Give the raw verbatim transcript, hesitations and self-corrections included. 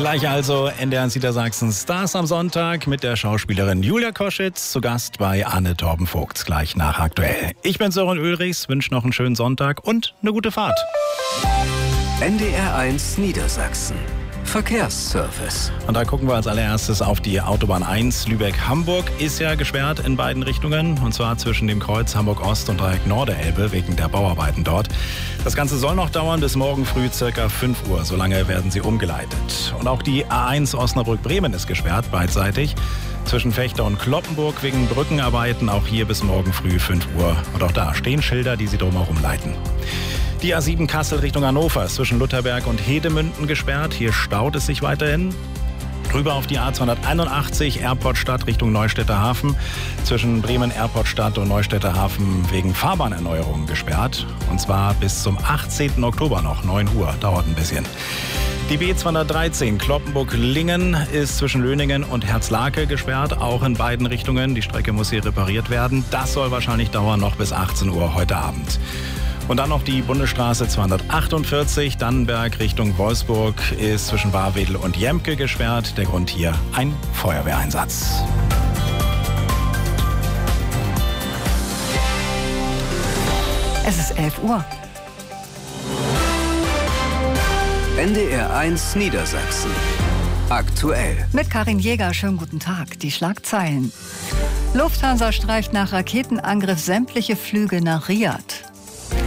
Gleich also N D R eins Niedersachsen Stars am Sonntag mit der Schauspielerin Julia Koschitz, zu Gast bei Anne Torben-Vogts, gleich nach Aktuell. Ich bin Sören Ulrichs, wünsche noch einen schönen Sonntag und eine gute Fahrt. N D R eins Niedersachsen Verkehrsservice. Und da gucken wir als allererstes auf die Autobahn eins Lübeck-Hamburg. Ist ja gesperrt in beiden Richtungen, und zwar zwischen dem Kreuz Hamburg-Ost und Dreieck Norderelbe wegen der Bauarbeiten dort. Das Ganze soll noch dauern bis morgen früh circa fünf Uhr. So lange werden sie umgeleitet. Und auch die A eins Osnabrück-Bremen ist gesperrt, beidseitig. Zwischen Fechter und Cloppenburg wegen Brückenarbeiten, auch hier bis morgen früh fünf Uhr. Und auch da stehen Schilder, die sie drumherum leiten. Die A sieben Kassel Richtung Hannover ist zwischen Lutherberg und Hedemünden gesperrt. Hier staut es sich weiterhin. Rüber auf die A zweihunderteinundachtzig Airportstadt Richtung Neustädter Hafen. Zwischen Bremen Airportstadt und Neustädter Hafen wegen Fahrbahnerneuerungen gesperrt. Und zwar bis zum achtzehnten Oktober noch, neun Uhr. Dauert ein bisschen. Die B zweihundertdreizehn Cloppenburg-Lingen ist zwischen Löningen und Herzlake gesperrt, auch in beiden Richtungen. Die Strecke muss hier repariert werden. Das soll wahrscheinlich dauern noch bis achtzehn Uhr heute Abend. Und dann noch die Bundesstraße zweihundertachtundvierzig, Dannenberg Richtung Wolfsburg, ist zwischen Warwedel und Jemke gesperrt. Der Grund hier ein Feuerwehreinsatz. Es ist elf Uhr. N D R eins Niedersachsen aktuell. Mit Karin Jäger, schönen guten Tag. Die Schlagzeilen. Lufthansa streicht nach Raketenangriff sämtliche Flüge nach Riad.